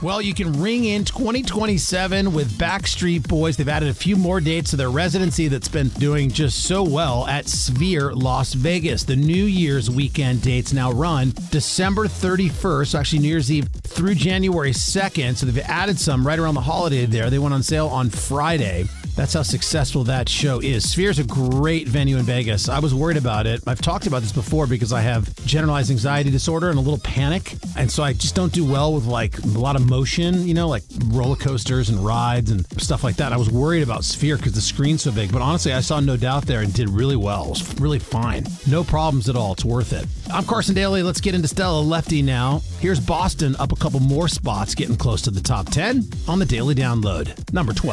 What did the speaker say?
Well, you can ring in 2027 with Backstreet Boys. They've added a few more dates to their residency that's been doing just so well at Sphere Las Vegas. The New Year's weekend dates now run December 31st, so actually New Year's Eve through January 2nd. So they've added some right around the holiday there. They went on sale on Friday. That's how successful that show is. Sphere's a great venue in Vegas. I was worried about it. I've talked about this before because I have generalized anxiety disorder and a little panic. And so I just don't do well with like a lot of motion, like roller coasters and rides and stuff like that. I was worried about Sphere because the screen's so big. But honestly, I saw No Doubt there and did really well. It was really fine. No problems at all. It's worth it. I'm Carson Daly. Let's get into Stella Lefty now. Here's Boston up a couple more spots, getting close to the top 10 on the Daily Download. Number 12.